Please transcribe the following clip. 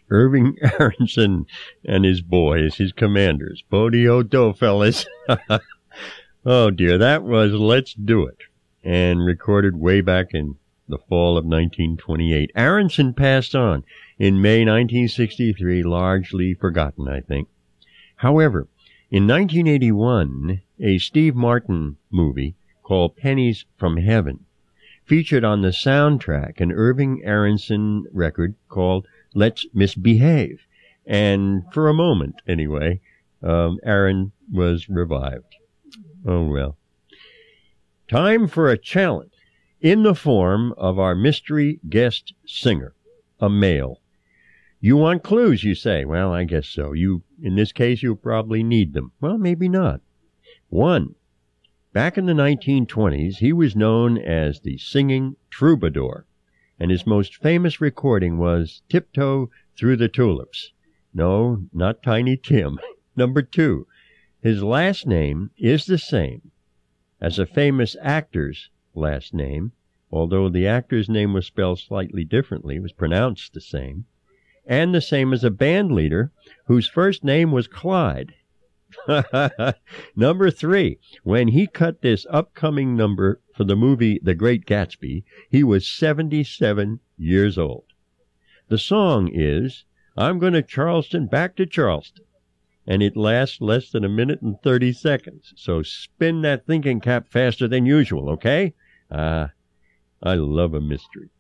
Irving Aronson and his boys, his commanders. Bodie-o-do, fellas. Oh, dear, that was Let's Do It, and recorded way back in the fall of 1928. Aronson passed on in May 1963, largely forgotten, I think. However, in 1981, a Steve Martin movie called Pennies from Heaven featured on the soundtrack an Irving Aronson record called Let's Misbehave. And for a moment, anyway, Aaron was revived. Oh, well. Time for a challenge in the form of our mystery guest singer, a male. You want clues, you say? Well, I guess so. In this case, you'll probably need them. Well, maybe not. 1. Back in the 1920s, he was known as the Singing Troubadour, and his most famous recording was Tiptoe Through the Tulips. No, not Tiny Tim. Number 2, his last name is the same as a famous actor's last name, although the actor's name was spelled slightly differently, it was pronounced the same, and the same as a band leader whose first name was Clyde. Number 3, when he cut this upcoming number for the movie The Great Gatsby, he was 77 years old. The song is I'm Gonna Charleston Back to Charleston, and it lasts less than 1 minute and 30 seconds. So spin that thinking cap faster than usual, okay? I love a mystery.